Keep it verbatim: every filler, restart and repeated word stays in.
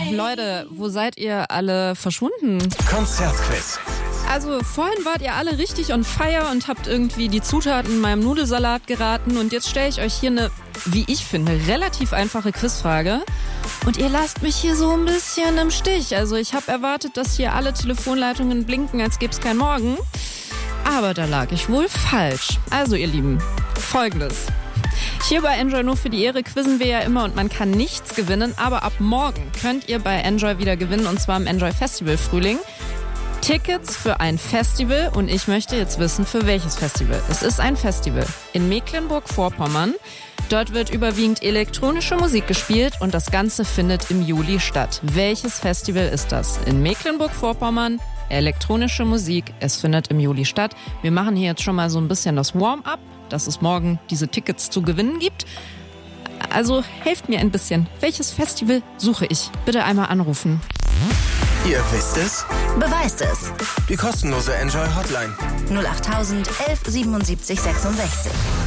Leute, wo seid ihr alle verschwunden? Konzertquiz. Also vorhin wart ihr alle richtig on fire und habt irgendwie die Zutaten in meinem Nudelsalat geraten und jetzt stelle ich euch hier eine, wie ich finde, relativ einfache Quizfrage und ihr lasst mich hier so ein bisschen im Stich. Also ich habe erwartet, dass hier alle Telefonleitungen blinken, als gäbe es kein Morgen, aber da lag ich wohl falsch. Also ihr Lieben, Folgendes. Hier bei Enjoy nur für die Ehre quizzen wir ja immer und man kann nichts gewinnen, aber ab morgen könnt ihr bei Enjoy wieder gewinnen und zwar im Enjoy Festival Frühling. Tickets für ein Festival und ich möchte jetzt wissen, für welches Festival. Es ist ein Festival in Mecklenburg-Vorpommern. Dort wird überwiegend elektronische Musik gespielt und das Ganze findet im Juli statt. Welches Festival ist das? In Mecklenburg-Vorpommern, elektronische Musik, es findet im Juli statt. Wir machen hier jetzt schon mal so ein bisschen das Warm-up, dass es morgen diese Tickets zu gewinnen gibt. Also helft mir ein bisschen. Welches Festival suche ich? Bitte einmal anrufen. Ihr wisst es? Beweist es. Die kostenlose Enjoy Hotline. null acht elf siebenundsiebzig sechsundsechzig.